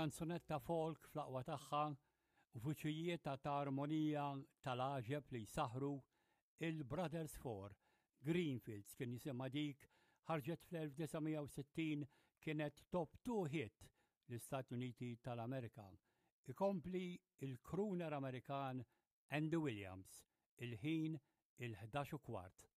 kanzunetta folk fl-aqwa tagħha u vuċijiet ta' armonija tal-għaġeb li jsaħru il-Brothers Four. Greenfields kien jisimha dik, ħarġet fl-1960, kienet top 2 hit l-Istati Uniti tal-Amerika. Ikompli il-crooner Amerikan Andy Williams, il-ħin il-11:15.